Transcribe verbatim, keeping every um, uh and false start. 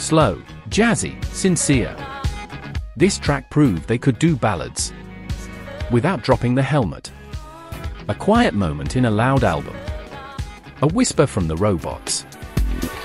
Slow, jazzy, sincere. This track proved they could do ballads without dropping the helmet. A quiet moment in a loud album. A whisper from the robots.